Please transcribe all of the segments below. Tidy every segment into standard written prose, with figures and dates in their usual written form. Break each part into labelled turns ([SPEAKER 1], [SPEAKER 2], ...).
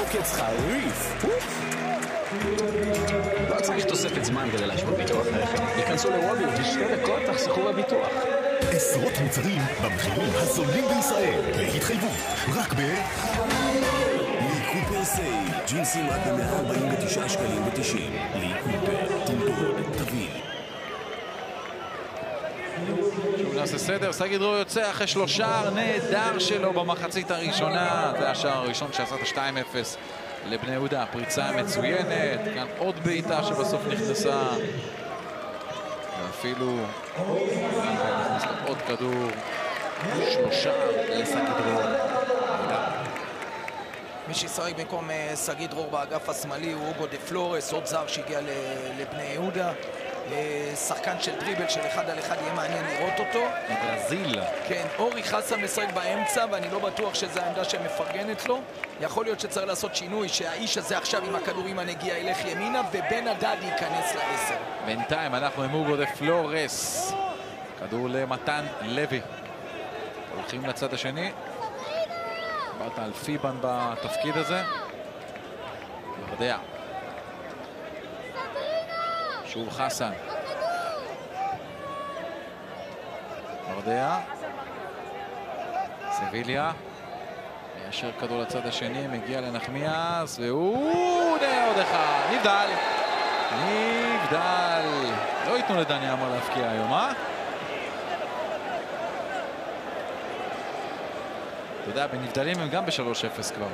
[SPEAKER 1] עוקץ חריף.
[SPEAKER 2] לא צריך תוספת זמן כדי להשוות ביטוח רכב. ייכנסו לוובי ושתי דקות תחסכו בביטוח.
[SPEAKER 1] עשרות מוצרים במחירים הזולים בישראל. להתחייבות, רק קופר סייל, ג'ינסים עד ב-149 שקלים ו90. קופר, תמדוד, תבין.
[SPEAKER 3] שוב נעשה סדר, סגי דרור יוצא אחרי שלושה נהדר שלו במחצית הראשונה. זה השער הראשון שעשה את ה-2-0 לבני יהודה. פריצה מצוינת, כאן עוד בעיטה שבסוף נכנסה. ואפילו נכנס לו עוד כדור. שלושה לסגי דרור.
[SPEAKER 4] מי שישחק במקום סגי דרור באגף השמאלי הוא אוגו דה פלורס, עוד זר שהגיע לבני יהודה. שחקן של דריבל של אחד על אחד, יהיה מעניין לראות אותו.
[SPEAKER 3] מברזיל.
[SPEAKER 4] כן, אורי חסן משחק באמצע ואני לא בטוח שזו העמדה שמפרגנת לו. יכול להיות שצריך לעשות שינוי, שהאיש הזה עכשיו עם הכדור עם הנגיעה ילך ימינה ובן הדד ייכנס ל10.
[SPEAKER 3] בינתיים אנחנו עם אוגו דה פלורס. כדור למתן לוי. הולכים לצד השני. דיברת על פיבן בתפקיד הזה. מרדע. שוב חסן. מרדע. סביליה. מיישר כדור לצד השני, מגיע לנחמיאס, והוא עוד אחד. נבדל. נבדל. לא ייתנו לדני עמר להפקיע היום, אה? אתה יודע, בנבדלים הם גם ב-3-0 כבר.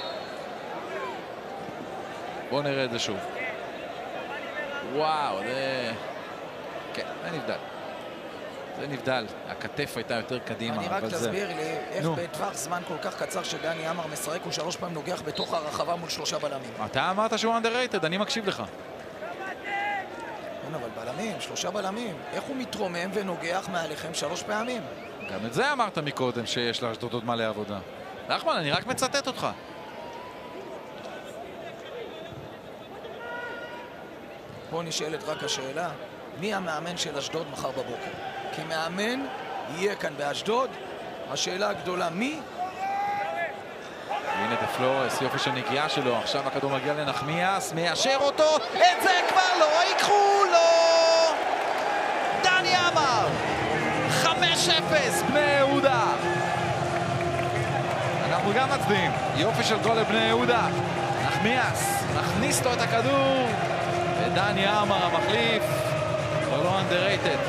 [SPEAKER 3] בואו נראה את זה שוב. וואו, זה... כן, זה נבדל. זה נבדל. הכתף הייתה יותר קדימה.
[SPEAKER 4] אני רק תסביר לי איך בטווח זמן כל כך קצר שדני עמר משחק הוא 3 פעמים נוגח בתוך הרחבה מול 3 בלמים.
[SPEAKER 3] אתה אמרת שהוא underrated, אני מקשיב לך.
[SPEAKER 4] כן, אבל בלמים, 3 בלמים. איך הוא מתרומם ונוגח מעליכם 3 פעמים?
[SPEAKER 3] גם את זה אמרת מקודם שיש לאשדוד עוד מלא עבודה. נחמן, אני רק מצטט אותך.
[SPEAKER 4] פה נשאלת רק השאלה, מי המאמן של אשדוד מחר בבוקר? כי מאמן יהיה כאן באשדוד, השאלה הגדולה מי?
[SPEAKER 3] הנה דה פלורס, יופי של נגיעה שלו, עכשיו הכדור מגיע לנחמיאס, מיישר אותו, את זה כבר לא ייקחו לו! דני עמר! 5-0 בני יהודה! אנחנו גם מצביעים, יופי של גול לבני יהודה. נחמיאס מכניס לו את הכדור, ודני עמר המחליף, כבר לא underrated.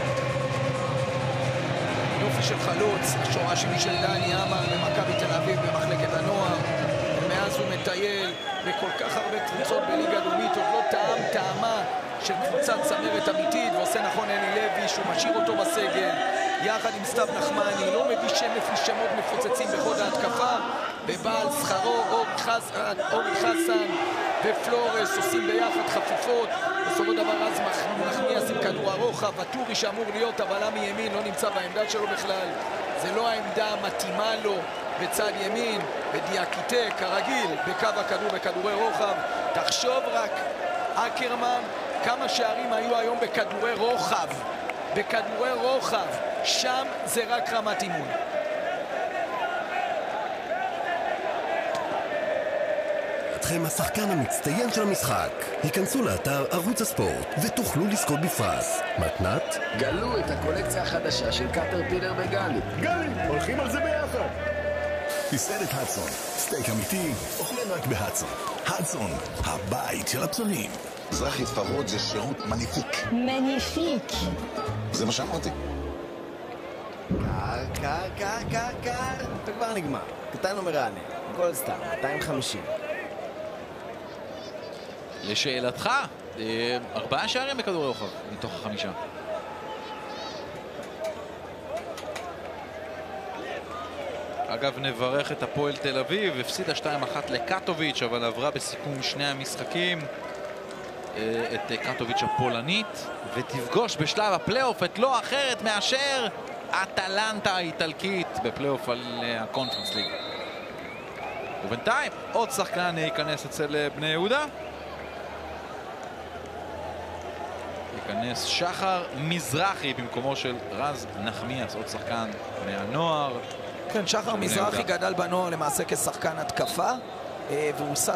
[SPEAKER 4] יופי של חלוץ, השורה שלי של דני עמר למכבי תל אביב במחלקת הנוער, ומאז הוא מטייל בכל כך הרבה קבוצות בליגה לאומית, עוד לא טעמה של קבוצת צמרת אמיתית, ועושה נכון אלי לוי שהוא משאיר אותו בסגל יחד עם סתיו נחמני, לא מביא שמות מפוצצים בחוד ההתקפה, ובעל שכרו אורי חסן ופלורס עושים ביחד חפיפות. בסופו דבר אז נחמיאס עם כדור הרוחב, וטורי שאמור להיות הבלם מימין לא נמצא בעמדה שלו בכלל, זה לא העמדה המתאימה לו בצד ימין, ודיאקיטה כרגיל בקו הכדור בכדורי רוחב. תחשוב רק אקרמן כמה שערים היו היום בכדורי רוחב, שם זה רק רמת אימון.
[SPEAKER 1] אתכם השחקן המצטיין של המשחק. היכנסו לאתר ערוץ הספורט ותוכלו לזכות בפרס. מתנת?
[SPEAKER 2] גלו את הקולקציה החדשה של קטרפילר וגלי.
[SPEAKER 1] גלי, הולכים על זה ביחד. מסעדת הדסון, סטייק אמיתי, אוכלים רק בהדסון. הדסון, הבית של הצונים.
[SPEAKER 5] מזרחי פרוד זה שירות מניפיק.
[SPEAKER 6] מניפיק.
[SPEAKER 5] זה מה שאמרתי.
[SPEAKER 7] קר, וכבר נגמר. קטן ומרענן, גולדסטאר, 250.
[SPEAKER 3] לשאלתך, 4 שערים בכדור רוחב מתוך 5. אגב, נברך את הפועל תל אביב, הפסידה 2-1 לקטוביץ', אבל עברה בסיכום שני המשחקים את קטוביץ' הפולנית, ותפגוש בשלב הפלייאוף את לא אחרת מאשר אטלנטה האיטלקית בפלייאוף על הקונפרנס ליג. ובינתיים עוד שחקן ייכנס אצל בני יהודה, ייכנס שחר מזרחי במקומו של רז נחמיאס, עוד שחקן מהנוער.
[SPEAKER 4] כן, שחר מזרחי גדל בנוער למעשה כשחקן התקפה, והוא